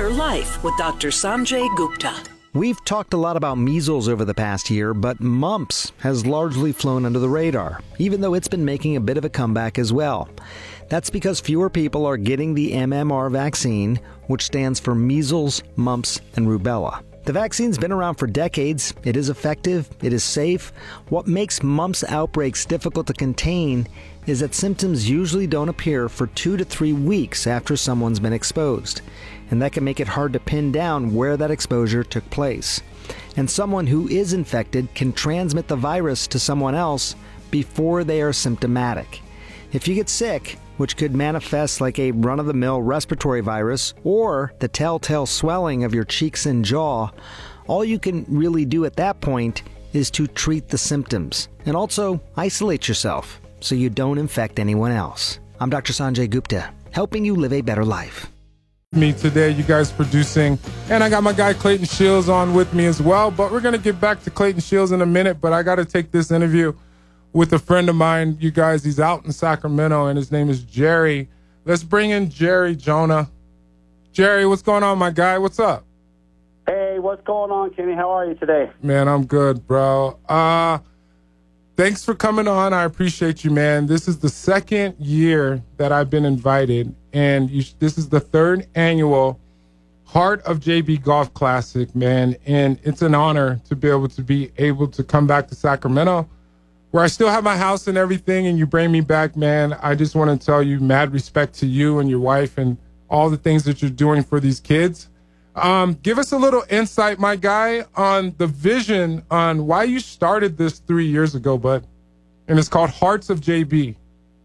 Better Life with Dr. Sanjay Gupta. We've talked a lot about measles over the past year, but mumps has largely flown under the radar, even though it's been making a bit of a comeback as well. That's because fewer people are getting the MMR vaccine, which stands for measles, mumps, and rubella. The vaccine's been around for decades. It is effective. It is safe. What makes mumps outbreaks difficult to contain is that symptoms usually don't appear for 2 to 3 weeks after someone's been exposed. And that can make it hard to pin down where that exposure took place. And someone who is infected can transmit the virus to someone else before they are symptomatic. If you get sick, which could manifest like a run-of-the-mill respiratory virus or the telltale swelling of your cheeks and jaw, all you can really do at that point is to treat the symptoms and also isolate yourself so you don't infect anyone else. I'm Dr. Sanjay Gupta, helping you live a better life. Me today, you guys producing, and I got my guy Clayton Shields on with me as well, but we're going to get back to Clayton Shields in a minute, but I got to take this interview with a friend of mine. You guys, he's out in Sacramento, and his name is Jerry. Let's bring in Jerry Jonah. Jerry, what's going on, my guy? What's up? Hey, what's going on, Kenny? How are you today? Man, I'm good, bro. Thanks for coming on. I appreciate you, man. This is the second year that I've been invited, and this is the third annual Heart of JB Golf Classic, man, and it's an honor to be able to come back to Sacramento, where I still have my house and everything, and you bring me back, man. I just want to tell you mad respect to you and your wife and all the things that you're doing for these kids. Give us a little insight, my guy, on the vision on why you started this 3 years ago, bud. And it's called Hearts of JB.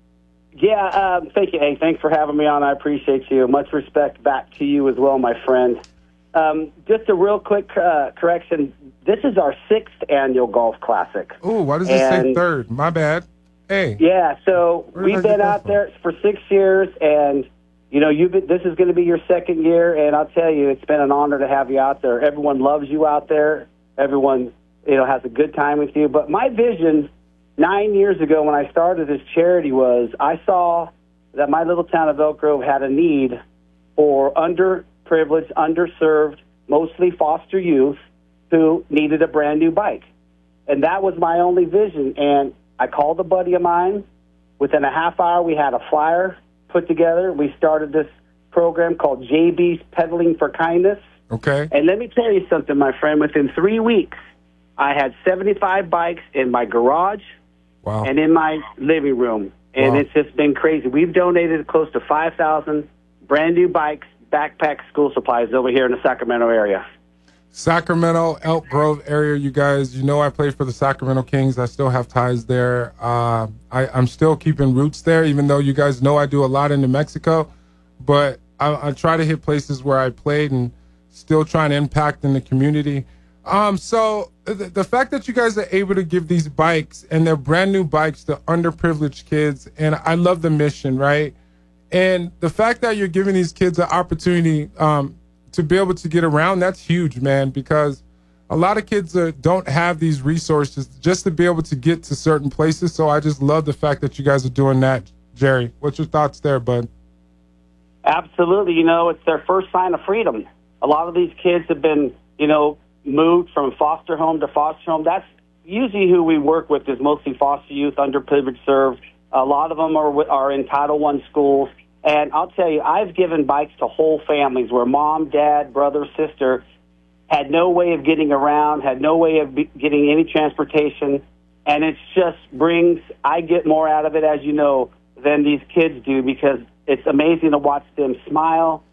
Yeah, thank you. Hey, thanks for having me on. I appreciate you. Much respect back to you as well, my friend. Just a real quick correction. This is our 6th annual golf classic. Oh, why does it say third? My bad. Hey. Yeah, so we've been out there for 6 years, and you know, this is going to be your second year, and I'll tell you, it's been an honor to have you out there. Everyone loves you out there. Everyone, has a good time with you. But my vision 9 years ago when I started this charity was I saw that my little town of Elk Grove had a need for underprivileged, underserved, mostly foster youth who needed a brand new bike. And that was my only vision. And I called a buddy of mine. Within a half hour, we had a flyer put together. We started this program called JB's Pedaling for Kindness. Okay. And let me tell you something, my friend. Within 3 weeks, I had 75 bikes in my garage and in my living room. And it's just been crazy. We've donated close to 5,000 brand new bikes, backpacks, school supplies over here in the Sacramento area. Sacramento, Elk Grove area, you guys. You know I play for the Sacramento Kings. I still have ties there. I'm still keeping roots there, even though you guys know I do a lot in New Mexico. But I try to hit places where I played and still trying to impact in the community. So the fact that you guys are able to give these bikes, and they're brand new bikes to underprivileged kids, and I love the mission, right? And the fact that you're giving these kids an opportunity to be able to get around, that's huge, man, because a lot of kids don't have these resources just to be able to get to certain places. So I just love the fact that you guys are doing that. Jerry, what's your thoughts there, bud? Absolutely. It's their first sign of freedom. A lot of these kids have been, moved from foster home to foster home. That's usually who we work with, is mostly foster youth, underprivileged, served. A lot of them are in Title I schools. And I'll tell you, I've given bikes to whole families where mom, dad, brother, sister had no way of getting around, had no way of getting any transportation. And it's just I get more out of it, as you know, than these kids do, because it's amazing to watch them smile